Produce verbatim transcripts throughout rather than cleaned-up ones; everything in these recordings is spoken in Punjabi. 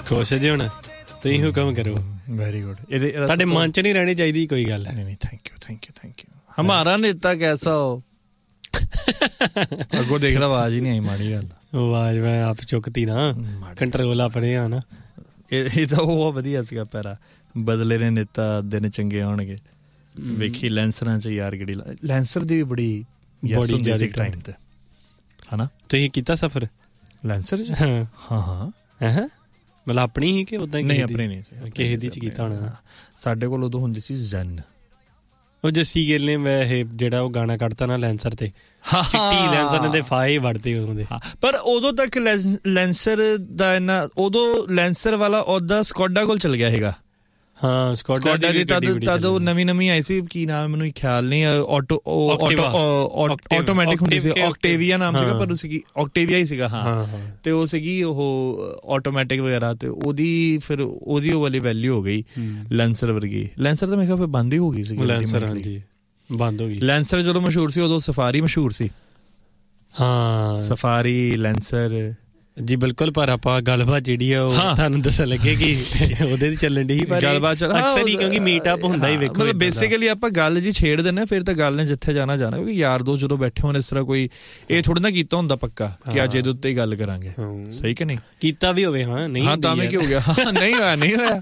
ਖੁਸ਼ ਜੇ ਹੁਣ ਤੁਸੀਂ ਹੁਕਮ ਕਰੋ। Very good. ਇਹਦੇ ਤੁਹਾਡੇ ਮਨ ਚ ਨਹੀਂ ਰਹਿਣੀ ਚਾਹੀਦੀ ਕੋਈ ਗੱਲ। ਨਹੀਂ thank you thank you thank you. ਹਮਾਰਾ ਨੇਤਾ ਕੈਸਾ ਹੋ? ਅੱਗੋਂ ਦੇਖ ਲਾ ਆਵਾਜ਼ ਹੀ ਨਹੀਂ ਆਈ। ਮਾੜੀ ਗੱਲ ਆਵਾਜ਼ ਮੈਂ ਆਪ ਚੁੱਕਤੀ ਨਾ, ਕੰਟਰੋਲ ਆਪਣੇ ਆ ਨਾ। ਇਹ ਤਾਂ ਉਹ ਵਧੀਆ ਸੀਗਾ ਪੈਰਾ, ਬਦਲੇ ਨੇ ਨੇਤਾ ਦਿਨ ਚੰਗੇ ਆਉਣਗੇ। ਵੇਖੀ ਲੈਂਸਰਾਂ ਚ ਯਾਰ ਕਿਹੜੀ ਲੈਂਸਰ ਦੀ ਵੀ ਬੜੀ ਬੜੀ ਜ਼ਿਆਦਾ ਟਾਈਮ ਤੇ ਹਨਾ। ਤੁਸੀਂ ਕੀਤਾ ਸਫ਼ਰ ਲੈਂਸਰ ਚ? ਹਾਂ ਹਾਂ ਹਾਂ। ਮਤਲਬ ਆਪਣੀ ਹੀ ਕਿ ਉਦਾਂ? ਨਹੀਂ ਆਪਣੀ ਨਹੀਂ ਸੀ, ਕਿਸੇ ਦੀ ਚ ਕੀਤਾ ਹੋਣਾ। ਸਾਡੇ ਕੋਲ ਉਦੋਂ ਹੁੰਦੀ ਸੀ ਜ਼ੈਨ। ਉਹ ਜੱਸੀ ਗਿੱਲ ਨੇ ਵੈਸੇ ਜਿਹੜਾ ਉਹ ਗਾਣਾ ਕੱਢਤਾ ਨਾ ਲੈਂਸਰ ਤੇ, ਚਿੱਟੀ ਲੈਂਸਰ ਦੇ ਫਾਹੇ ਵੜਦੇ ਉਹਦੇ। ਪਰ ਉਦੋਂ ਤੱਕ ਲੈਂਸਰ ਦਾ ਇੰਨਾ, ਉਦੋਂ ਲੈਂਸਰ ਵਾਲਾ ਉਹਦਾ ਸਕੋਡਾ ਕੋਲ ਚਲ ਗਿਆ ਹੈਗਾ। ਹਾਂ ਸਕੋਡਾ ਦੀ ਤਦ ਉਹ ਨਵੀਂ ਨਵੀਂ ਆਈ ਸੀ, ਕੀ ਨਾਮ ਮੈਨੂੰ ਖਿਆਲ ਨਹੀਂ। ਆਟੋ ਆਟੋਮੈਟਿਕ ਹੁੰਦੀ ਸੀ, ਆਕਟੇਵੀਆ ਨਾਮ ਸੀਗਾ, ਪਰ ਉਹ ਸੀਗੀ ਆਕਟੇਵੀਆ ਹੀ ਸੀਗਾ। ਹਾਂ ਤੇ ਉਹ ਸੀਗੀ ਉਹ ਆਟੋਮੈਟਿਕ ਵਗੈਰਾ, ਤੇ ਉਹਦੀ ਫਿਰ ਉਹਦੀ ਉਹ ਵਾਲੀ ਵੈਲਿਊ ਹੋ ਗਈ ਲੈਂਸਰ ਵਰਗੀ। ਲੈਂਸਰ ਤਾਂ ਮੇਰੇ ਖਿਆਲ ਫਿਰ ਬੰਦ ਹੀ ਹੋ ਗਈ ਸੀ ਲੈਂਸਰ। ਹਾਂਜੀ ਬੰਦ ਹੋ ਗਈ। ਲੈਂਸਰ ਜਦੋਂ ਮਸ਼ਹੂਰ ਸੀ ਉਦੋਂ ਸਫਾਰੀ ਮਸ਼ਹੂਰ ਸੀ। ਹਾਂ ਸਫਾਰੀ ਲੈਂਸਰ ਜੀ ਬਿਲਕੁਲ। ਪਰ ਆਪਾਂ ਗੱਲਬਾਤ ਜਿਹੜੀ ਆ ਉਹ ਤੁਹਾਨੂੰ ਦੱਸਣ ਲੱਗੇ ਕਿ ਉਹਦੇ ਤੇ ਚੱਲਣ ਦੀ ਪਰ ਗੱਲਬਾਤ ਅਕਸਰ ਹੀ ਕਿਉਂਕਿ ਮੀਟ ਅਪ ਹੁੰਦਾ ਹੀ ਵੇਖੋ। ਮਤਲਬ ਬੇਸਿਕਲੀ ਆਪਾਂ ਗੱਲ ਜੀ ਛੇੜ ਦਿੰਦੇ ਫਿਰ ਤਾਂ ਗੱਲ ਨੇ ਜਿੱਥੇ ਜਾਣਾ ਜਾਣਾ, ਕਿਉਂਕਿ ਯਾਰ ਦੋਸਤ ਜਦੋਂ ਬੈਠੇ ਹੋਣ ਇਸ ਤਰ੍ਹਾਂ ਕੋਈ ਇਹ ਥੋੜਾ ਨਾ ਕੀਤਾ ਹੁੰਦਾ ਪੱਕਾ ਕਿ ਅੱਜ ਇਹਦੇ ਉੱਤੇ ਹੀ ਗੱਲ ਕਰਾਂਗੇ। ਸਹੀ ਕਿ ਨਹੀਂ? ਕੀਤਾ ਵੀ ਹੋਵੇ ਹਾਂ ਨਹੀਂ ਹਾਂ ਤਾਂ ਵੀ ਕੀ ਹੋ ਗਿਆ? ਨਹੀਂ ਹੋਇਆ ਨਹੀਂ ਹੋਇਆ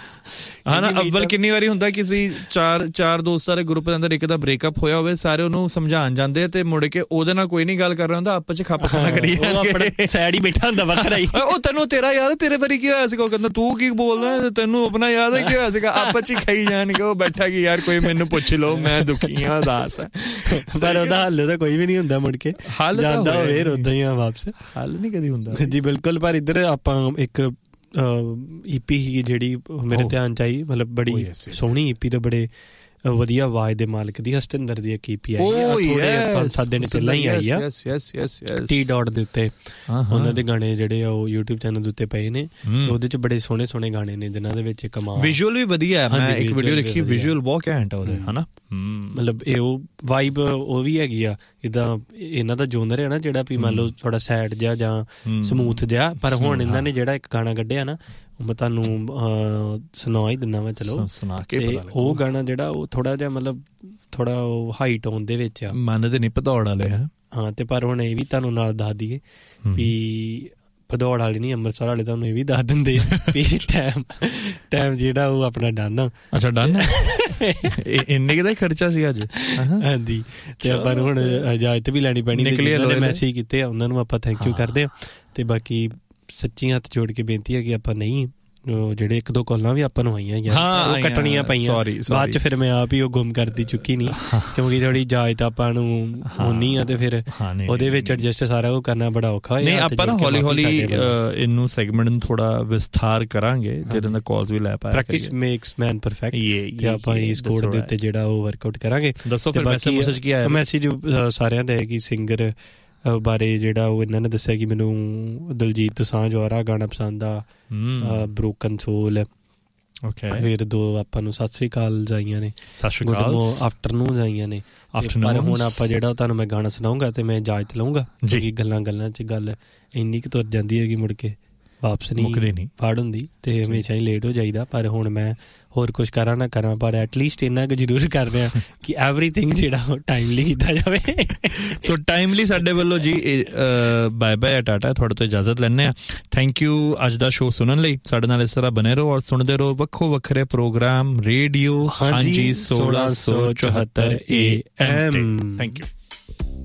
ਹਾਂ ਨਾ। ਅੱਵਲ ਕਿੰਨੀ ਵਾਰੀ ਹੁੰਦਾ ਕਿਸੇ ਚਾਰ ਚਾਰ ਦੋਸਤਾਂ ਦੇ ਗਰੁੱਪ ਦੇ ਅੰਦਰ ਇੱਕ ਦਾ ਬ੍ਰੇਕਅਪ ਹੋਇਆ ਹੋਵੇ, ਸਾਰੇ ਉਹਨੂੰ ਸਮਝਾਉਣ ਜਾਂਦੇ ਆ ਤੇ ਮੁੜ ਕੇ ਉਹਦੇ ਨਾਲ ਕੋਈ ਨਹੀਂ ਗੱਲ ਕਰ ਰਿਹਾ ਹੁੰਦਾ, ਆਪਸ ਚ ਖੱਪ ਖਾਣਾ ਕਰੀ ਆਪਣੇ ਸਾਈਡ ਹੀ ਬੈਠਾ ਹੁੰਦਾ ਵੱਖਰਾ ਹੀ। ਉਹ ਤੈਨੂੰ ਤੇਰਾ ਯਾਦ ਤੇਰੇ ਵਾਰੀ ਕੀ ਹੋਇਆ ਸੀਗਾ? ਉਹ ਕਹਿੰਦਾ ਤੂੰ ਕੀ ਬੋਲਦਾ, ਤੈਨੂੰ ਆਪਣਾ ਯਾਦ ਹੈ ਕੀ ਹੋਇਆ ਸੀਗਾ? ਆਪਸ ਚ ਖਾਈ ਜਾਣਗੇ। ਉਹ ਬੈਠਾ ਕਿ ਯਾਰ ਕੋਈ ਮੈਨੂੰ ਪੁੱਛ ਲਓ, ਮੈਂ ਦੁਖੀ ਹਾਂ ਉਦਾਸ ਹੈ। ਪਰ ਉਹਦਾ ਹੱਲ ਤਾਂ ਕੋਈ ਵੀ ਨਹੀਂ ਹੁੰਦਾ, ਮੁੜ ਕੇ ਹੱਲ ਜਾਂਦਾ ਹੋਵੇ ਉਦਾਂ ਹੀ ਆ ਵਾਪਸ। ਹੱਲ ਨਹੀਂ ਕਦੀ ਹੁੰਦਾ ਜੀ ਬਿਲਕੁਲ। ਪਰ ਇੱਧਰ ਆਪਾਂ ਇੱਕ ਈਪੀ ਹੀ ਜਿਹੜੀ ਮੇਰੇ ਧਿਆਨ ਚ ਆਈ, ਮਤਲਬ ਬੜੀ ਸੋਹਣੀ ਈਪੀ ਤੇ ਬੜੇ ਵਧੀਆ ਆਵਾਜ਼ ਦੇ ਮਾਲਕ ਦੀ ਹਸਤਿੰਦਰ ਦੀ ਇੱਕ ਈਪੀ ਆਈ ਥੋੜੇ ਪੰਜ ਸੱਤ ਦਿਨ ਪਹਿਲਾਂ ਹੀ ਆਈ ਆ ਟੀ ਡਾਟ ਦੇ ਉੱਤੇ। ਉਹਨਾਂ ਦੇ ਗਾਣੇ ਜਿਹੜੇ ਆ ਉਹ YouTube ਚੈਨਲ ਦੇ ਉੱਤੇ ਪਏ ਨੇ, ਤੇ ਉਹਦੇ ਚ ਬੜੇ ਸੋਹਣੇ ਸੋਹਣੇ ਗਾਣੇ ਨੇ ਜਿਨ੍ਹਾਂ ਦੇ ਵਿੱਚ ਕਮਾਲ ਵਿਜ਼ੂਅਲ ਵੀ ਵਧੀਆ ਹੈ। ਮੈਂ ਇੱਕ ਵੀਡੀਓ ਦੇਖੀ, ਵਿਜ਼ੂਅਲ ਬਹੁਤ ਘੈਂਟ ਆ ਉਹਦੇ ਹਨਾ। ਮਤਲਬ ਇਹ ਉਹ ਵਾਈਬ ਉਹ ਵੀ ਹੈਗੀ ਆ, ਜਿੱਦਾਂ ਇਹਨਾਂ ਦਾ ਜੋਨਰ ਹੈ ਨਾ ਜਿਹੜਾ ਵੀ ਮੰਨ ਲਓ ਥੋੜਾ ਸੈਡ ਜਿਹਾ ਜਾਂ ਸਮੂਥ ਜਿਹਾ। ਪਰ ਹੁਣ ਇਹਨਾਂ ਨੇ ਜਿਹੜਾ ਇੱਕ ਗਾਣਾ ਕੱਢਿਆ ਨਾ ਮੈਂ ਤੁਹਾਨੂੰ ਸੁਣਾ ਹੀ ਦਿੰਦਾ ਵਾ, ਚਲੋ ਸੁਣਾ ਕੇ। ਉਹ ਗਾਣਾ ਜਿਹੜਾ ਉਹ ਥੋੜਾ ਜਿਹਾ ਮਤਲਬ ਥੋੜਾ ਉਹ ਹਾਈ ਟੋਨ ਦੇ ਵਿੱਚ ਆ, ਮੰਨਦੇ ਨਹੀਂ ਭਦੌੜ ਵਾਲੇ ਹਾਂ। ਤੇ ਪਰ ਹੁਣ ਇਹ ਵੀ ਤੁਹਾਨੂੰ ਨਾਲ ਦੱਸ ਦਈਏ ਵੀ ਭਦੌੜ ਵਾਲੇ ਨਹੀਂ ਅੰਮ੍ਰਿਤਸਰ ਵਾਲੇ ਤੁਹਾਨੂੰ ਇਹ ਵੀ ਦੱਸ ਦਿੰਦੇ ਵੀ ਟਾਈਮ ਟਾਈਮ ਜਿਹੜਾ ਉਹ ਆਪਣਾ ਡਨ ਆ। ਅੱਛਾ ਡਨ ਇੰਨੇ ਕੁ ਦਾ ਹੀ ਖਰਚਾ ਸੀ ਅੱਜ। ਹਾਂਜੀ ਤੇ ਆਪਾਂ ਨੂੰ ਹੁਣ ਇਜਾਜ਼ਤ ਵੀ ਲੈਣੀ ਪੈਣੀ। ਜਿਹਨਾਂ ਨੇ ਮੈਸੇਜ ਕੀਤੇ ਆ ਉਹਨਾਂ ਨੂੰ ਆਪਾਂ ਥੈਂਕ ਯੂ ਕਰਦੇ ਹਾਂ। ਤੇ ਬਾਕੀ ਸੱਚੀ ਹੱਥ ਜੋੜ ਕੇ ਬੇਨਤੀ ਹੈ ਕਿ ਆਪਾਂ ਨਹੀਂ ਜਿਹੜੇ ਇੱਕ ਦੋ ਕਾਲਾਂ ਵੀ ਆਪਾਂ ਨੂੰ ਆਈਆਂ ਯਾਰ ਉਹ ਕੱਟਣੀਆਂ ਪਈਆਂ ਬਾਅਦ ਚ, ਫਿਰ ਮੈਂ ਆਪ ਹੀ ਉਹ ਗੁੰਮ ਕਰਦੀ ਚੁੱਕੀ ਨਹੀਂ ਕਿਉਂਕਿ ਥੋੜੀ ਇਜਾਜ਼ਤ ਆਪਾਂ ਨੂੰ ਹੋਣੀ ਆ ਤੇ ਫਿਰ ਉਹਦੇ ਵਿੱਚ ਐਡਜਸਟ ਸਾਰਾ ਉਹ ਕਰਨਾ ਬੜਾ ਔਖਾ ਹੋਇਆ। ਨਹੀਂ ਆਪਾਂ ਨਾ ਹੌਲੀ ਹੌਲੀ ਇਹਨੂੰ ਸੈਗਮੈਂਟ ਨੂੰ ਥੋੜਾ ਵਿਸਥਾਰ ਕਰਾਂਗੇ ਜਿਹਦੇ ਨਾਲ ਕਾਲਸ ਵੀ ਲੈ ਪਾਇਆ। ਪ੍ਰੈਕਟਿਸ ਮੇਕਸ ਮੈਨ ਪਰਫੈਕਟ ਤੇ ਆਪਾਂ ਇਸ ਕੋਡ ਦੇ ਉੱਤੇ ਜਿਹੜਾ ਉਹ ਵਰਕਆਊਟ ਕਰਾਂਗੇ। ਦੱਸੋ ਫਿਰ ਮੈਸੇਜ ਕੀ ਆਇਆ? ਮੈਸੇਜ ਸਾਰਿਆਂ ਦਾ ਹੈ ਕਿ ਸਿੰਗਰ ਬਾਰੇ ਜਿਹੜਾ ਉਹ ਇਹਨਾਂ ਨੇ ਦੱਸਿਆ ਕਿ ਮੈਨੂੰ ਦਲਜੀਤ ਦੋਸਾਂਝ ਵਾਲਾ ਗਾਣਾ ਪਸੰਦ ਆ, ਬ੍ਰੋਕਨ ਸੋਲ। ਫਿਰ ਦੋ ਆਪਾਂ ਨੂੰ ਸਤਿ ਸ੍ਰੀ ਅਕਾਲ ਜਾਈਆਂ ਨੇ, ਆਫਟਰਨੂਨ ਜਾਈਆਂ ਨੇ। ਪਰ ਹੁਣ ਆਪਾਂ ਜਿਹੜਾ ਤੁਹਾਨੂੰ ਮੈਂ ਗਾਣਾ ਸੁਣਾਊਂਗਾ ਤੇ ਮੈਂ ਇਜਾਜ਼ਤ ਲਊਂਗਾ ਜੀ। ਗੱਲਾਂ ਗੱਲਾਂ ਚ ਗੱਲ ਇੰਨੀ ਕੁ ਤੁਰ ਜਾਂਦੀ ਹੈਗੀ ਮੁੜ ਕੇ ਵਾਪਸ ਨਹੀਂ ਫੜ ਹੁੰਦੀ ਤੇ ਹਮੇਸ਼ਾ ਹੀ ਲੇਟ ਹੋ ਜਾਈਦਾ। ਪਰ ਹੁਣ ਮੈਂ ਹੋਰ ਕੁਛ ਕਰਾਂ ਨਾ ਕਰਾਂ ਪਰ ਐਟਲੀਸਟ ਇੰਨਾ ਕੁ ਜ਼ਰੂਰ ਕਰ ਰਿਹਾ ਕਿ ਐਵਰੀਥਿੰਗ ਜਿਹੜਾ ਉਹ ਟਾਈਮਲੀ ਕੀਤਾ ਜਾਵੇ। ਸੋ ਟਾਈਮਲੀ ਸਾਡੇ ਵੱਲੋਂ ਜੀ ਬਾਏ ਬਾਏ ਟਾਟਾ, ਤੁਹਾਡੇ ਤੋਂ ਇਜਾਜ਼ਤ ਲੈਂਦੇ ਹਾਂ। ਥੈਂਕ ਯੂ ਅੱਜ ਦਾ ਸ਼ੋਅ ਸੁਣਨ ਲਈ। ਸਾਡੇ ਨਾਲ ਇਸ ਤਰ੍ਹਾਂ ਬਣੇ ਰਹੋ ਔਰ ਸੁਣਦੇ ਰਹੋ ਵੱਖੋ ਵੱਖਰੇ ਪ੍ਰੋਗਰਾਮ ਰੇਡੀਓ ਹਾਂਜੀ ਸੋਲਾਂ ਸੌ ਚੁਹੱਤਰ ਏ ਐਮ। Thank you.